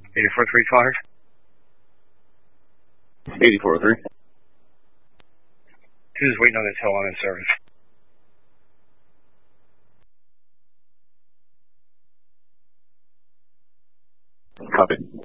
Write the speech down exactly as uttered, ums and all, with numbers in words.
eighty-four three Connor. eighty-four three. Two is waiting on the tail on in service. Copy.